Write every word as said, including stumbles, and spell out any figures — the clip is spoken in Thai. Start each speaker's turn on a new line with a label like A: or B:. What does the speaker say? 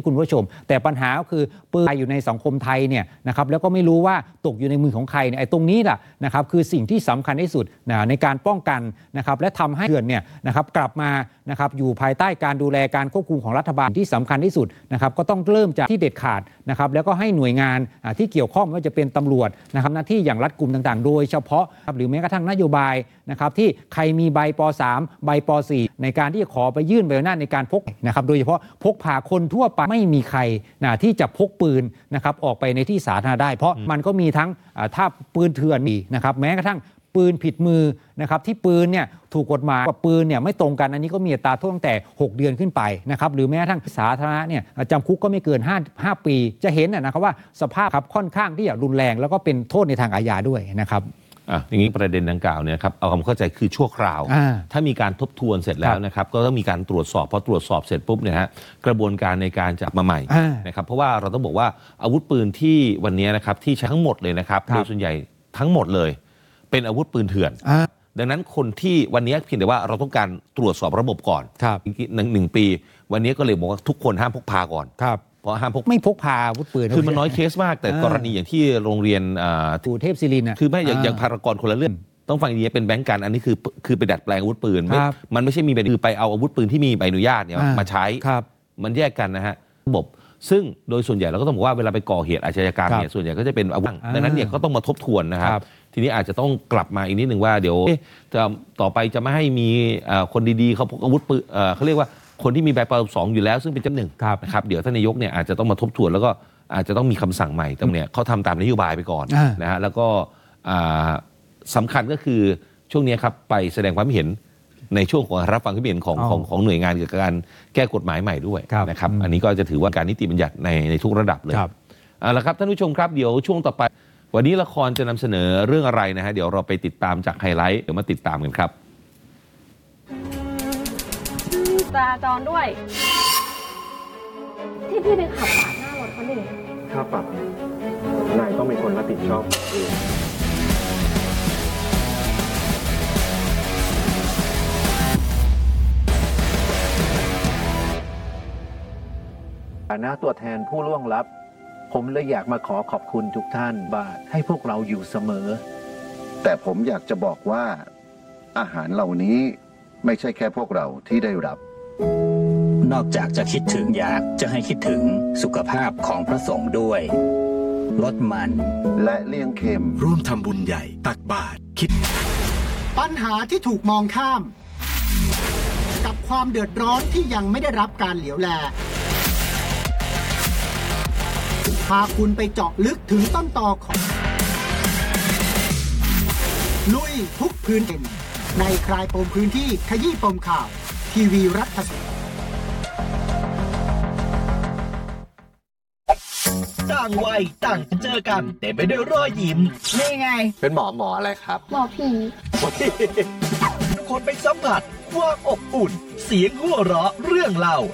A: คุณผู้ชมแต่ปัญหาก็คือปืนอยู่ในสังคมไทยเนี่ยนะครับแล้วก็ไม่รู้ว่าตกอยู่ในมือของใครเนี่ยไอ้ตรงนี้แหละนะครับคือสิ่งที่สำคัญที่สุดนะในการป้องกันนะครับและทำให้เถื่อนเนี่ยนะครับกลับมานะครับอยู่ภายใต้การดูแลการควบคุมของรัฐบาลที่สำคัญที่สุดนะครับก็ต้องเริ่มจากที่เด็ดขาดนะครับแล้วก็ให้หน่วยงานที่เกี่ยวข้องไม่ว่าจะเป็นตำรวจนะครับหน้าที่อย่างรัดกุมต่างๆโดยเฉพาะหรือแม้กระทั่งนโยบายนะครับที่ใครมีใบป สาม ใบป สี่ ในการที่จะขอไปยื่นใบอนุญาตในการพกนะครับโดยเฉพาะพกพาคนทั่วไปไม่มีใครนะที่จะพกปืนนะครับออกไปในที่สาธารณะได้เพราะมันก็มีทั้งถ้าปืนเถื่อนมีนะครับแม้กระทั่งปืนผิดมือนะครับที่ปืนเนี่ยถูกกฎหมายกับปืนเนี่ยไม่ตรงกันอันนี้ก็มีอัตราโทษตั้งแต่หกเดือนขึ้นไปนะครับหรือแม้กระทั่งสาธารณะเนี่ยจำคุกก็ไม่เกิน5 5ปีจะเห็นนะครับว่าสภาพครับค่อนข้างที่จะรุนแรงแล้วก็เป็นโทษในทางอาญาด้วยนะครับ
B: อ่ะอย่างนี้ประเด็นดังกล่าวเนี่ยครับเอาความเข้าใจคือชั่วคราวถ้ามีการทบทวนเสร็จแล้วนะครับก็ต้องมีการตรวจสอบพอตรวจสอบเสร็จปุ๊บเนี่ยฮะกระบวนการในการจับมาใหม่นะครับเพราะว่าเราต้องบอกว่าอาวุธปืนที่วันนี้นะครับที่ใช้ทั้งหมดเลยนะครับโดยส่วนใหญ่ทั้งหมดเลยเป็นอาวุธปืนเถื่อนดังนั้นคนที่วันนี้เพียงแต่ว่าเราต้องการตรวจสอบระบบก่อนหนึ่งหนึ่งปีวันนี้ก็เลยบอกว่าทุกคนห้ามพกพาก่อนเพราะห้ามพก
A: ไม่พกพาอาวุธปืน
B: คือมันน้อยเคสมากแต่กรณีอย่างที่โรงเรียน
A: ตูเทพศิรินทร์
B: คือไม่อย่างอย่างพารากอนคนละเรื่องต้องฟังดีเป็นแบงก์กันอันนี้คือคือไปดัดแปลงอาวุธปืนมันไม่ใช่มีใบคือไปเอาอาวุธปืนที่มีใบอนุญาตเนี่ยมาใช้มันแยกกันนะฮะระบบซึ่งโดยส่วนใหญ่เราก็ต้องบอกว่าเวลาไปก่อเหตุอาชญากรรมเนี่ยส่วนใหญ่ก็จะเป็นอาวุธดังนั้นเนี่ยก็ต้องมาทบทวนนะครับทีนี้อาจจะต้องกลับมาอีกนิดหนึ่งว่าเดี๋ยวจะต่อไปจะไม่ให้มีคนดีๆเขาพกอาวุธปืนเขาเรียกว่าคนที่มีใบป สองอยู่แล้วซึ่งเป็นจำหนึ่งนะครับเดี๋ยวท่านนายกเนี่ยอาจจะต้องมาทบทวนแล้วก็อาจจะต้องมีคำสั่งใหม่ตรงเนี้ยเขาทำตามนโยบายไปก่อนนะฮะแล้วก็สำคัญก็คือช่วงนี้ครับไปแสดงความเห็นในช่วงของรับฟังความเห็นของของของหน่วยงานเกี่ยวกับการแก้กฎหมายใหม่ด้วยนะครับอันนี้ก็จะถือว่าการนิติบัญญัติในในทุกระดับเลยเอาละครับท่านผู้ชมครับเดี๋ยวช่วงต่อไปวันนี้ละครจะนำเสนอเรื่องอะไรนะฮะเดี๋ยวเราไปติดตามจากไฮไลท์เดี๋ยวมาติดตามกันครับ
C: จราจรด้วยที่พี่ไปขับปาดหน้ารถเขาดิ
D: ค่าปรับเนี่ยนายต้องเป็นคนรับผิดชอบเองฐานะตัวแทนผู้ล่วงลับผมเลยอยากมาขอขอบคุณทุกท่านบาทให้พวกเราอยู่เสมอ
E: แต่ผมอยากจะบอกว่าอาหารเหล่านี้ไม่ใช่แค่พวกเราที่ได้รับ
F: นอกจากจะคิดถึงอยากจะให้คิดถึงสุขภาพของพระสงฆ์ด้วยลดมัน
E: และเลี่ยงเค็ม
G: ร่วมทำบุญใหญ่ตักบาตรคิด
H: ปัญหาที่ถูกมองข้ามกับความเดือดร้อนที่ยังไม่ได้รับการเหลียวแลพาคุณไปเจาะลึกถึงต้นตอของลุยทุกพื้นที่ในคลายปมพื้นที่ขยี้ปมข่าวทีวีรัฐศรี
I: ต่างวัยต่างเจอกันแต่ไปด้วยรอยยิ้ม
H: นี่ไง
D: เป็นหมอหมออะไรครับ
C: หมอผี
I: คนไปสัมผัสความอบอุ่นเสียงหัวเราะเรื่องเล่า